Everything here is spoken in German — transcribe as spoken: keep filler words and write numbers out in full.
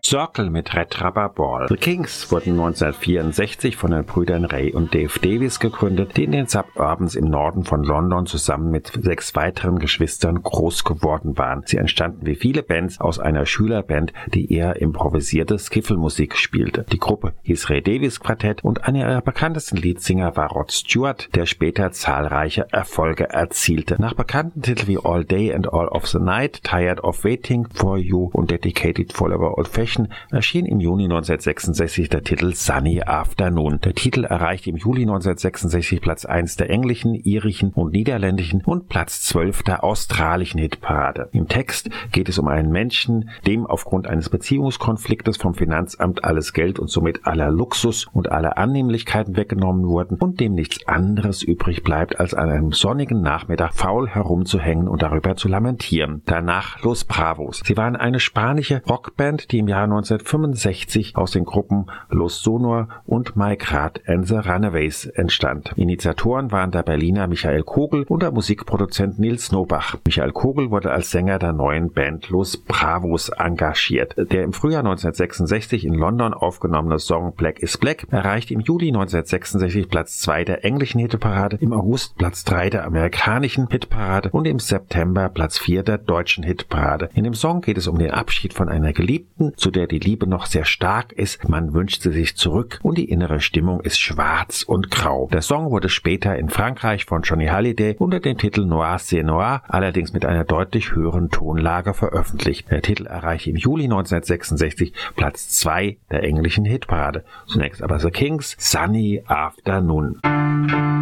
Circle mit Red Rubber Ball. The Kings wurden neunzehnhundertvierundsechzig von den Brüdern Ray und Dave Davies gegründet, die in den Suburbans im Norden von London zusammen mit sechs weiteren Geschwistern groß geworden waren. Sie entstanden wie viele Bands aus einer Schülerband, die eher improvisierte Skiffelmusik spielte. Die Gruppe hieß Ray Davies Quartett und einer ihrer bekanntesten Leadsinger war Rod Stewart, der später zahlreiche Erfolge erzielte. Nach bekannten Titeln wie All Day and All of the Night, Tired of Waiting for You und Dedicated Forever Old Fashioned erschien im Juni neunzehnhundertsechsundsechzig der Titel Sunny Afternoon. Der Titel erreichte im Juli neunzehnhundertsechsundsechzig Platz eins der englischen, irischen und niederländischen und Platz zwölf der australischen Hitparade. Im Text geht es um einen Menschen, dem aufgrund eines Beziehungskonfliktes vom Finanzamt alles Geld und somit aller Luxus und alle Annehmlichkeiten weggenommen wurden und dem nichts anderes übrig bleibt, als an einem sonnigen Nachmittag faul herumzuhängen und darüber zu lamentieren. Danach Los Bravos. Sie waren eine spanische Rockband, die im Jahr neunzehnhundertfünfundsechzig aus den Gruppen Los Sonor und Mike Rath and the Runaways entstand. Initiatoren waren der Berliner Michael Kogel und der Musikproduzent Nils Nobach. Michael Kogel wurde als Sänger der neuen Band Los Bravos engagiert. Der im Frühjahr neunzehnhundertsechsundsechzig in London aufgenommene Song Black is Black erreichte im Juli neunzehnhundertsechsundsechzig Platz zwei der englischen Hitparade, im August Platz drei der amerikanischen Hitparade und im September Platz vier der deutschen Hitparade. In dem Song geht es um den Abschied von einer Geliebten, zu der die Liebe noch sehr stark ist, man wünscht sie sich zurück und die innere Stimmung ist schwarz und grau. Der Song wurde später in Frankreich von Johnny Hallyday unter dem Titel Noir c'est Noir, allerdings mit einer deutlich höheren Tonlage veröffentlicht. Der Titel erreichte im Juli neunzehnhundertsechsundsechzig Platz zwei der englischen Hitparade. Zunächst aber The Kings, Sunny Afternoon.